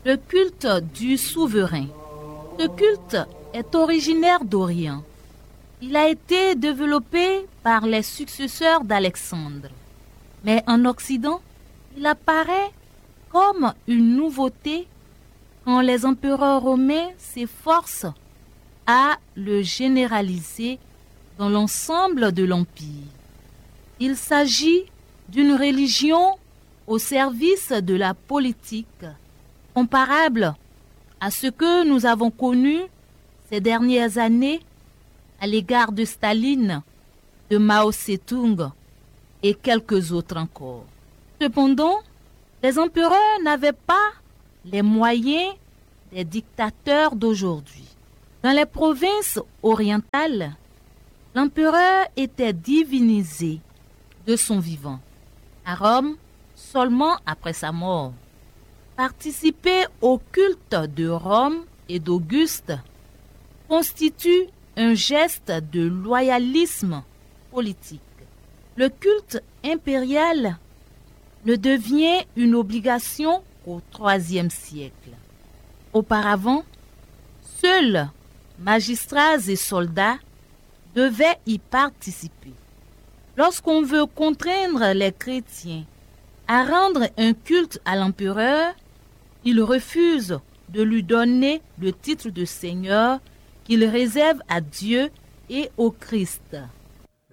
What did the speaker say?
Le culte du souverain. Ce culte est originaire d'Orient. Il a été développé par les successeurs d'Alexandre. Mais en Occident, il apparaît comme une nouveauté quand les empereurs romains s'efforcent à le généraliser dans l'ensemble de l'Empire. Il s'agit d'une religion au service de la politique, comparable à ce que nous avons connu ces dernières années à l'égard de Staline, de Mao Tse-tung et quelques autres encore. Cependant, les empereurs n'avaient pas les moyens des dictateurs d'aujourd'hui. Dans les provinces orientales, l'empereur était divinisé de son vivant. À Rome, seulement après sa mort. Participer au culte de Rome et d'Auguste constitue un geste de loyalisme politique. Le culte impérial ne devient une obligation qu'au IIIe siècle. Auparavant, seuls magistrats et soldats devaient y participer. Lorsqu'on veut contraindre les chrétiens à rendre un culte à l'empereur, ils refusent de lui donner le titre de Seigneur qu'il réserve à Dieu et au Christ.